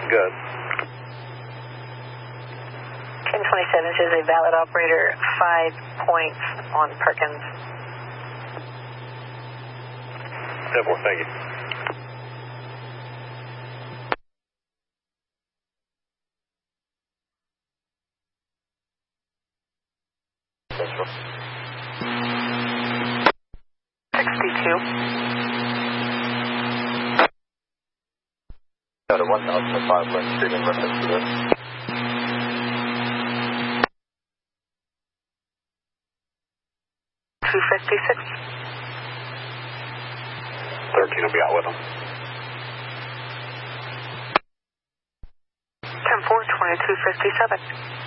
Good. 1027 says a valid operator, 5 points on Perkins. 10-4, thank you. That's right. 62. Got a 1005 Lynn Street in reference to this. 256. 13 will be out with them. 10-4, 2257.